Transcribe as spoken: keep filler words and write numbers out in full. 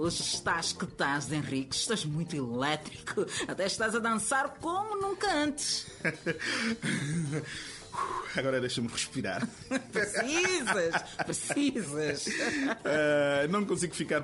Hoje estás que estás, Henrique. Estás muito elétrico. Até estás a dançar como nunca antes. Agora deixa-me respirar. Precisas, precisas. Uh, não consigo ficar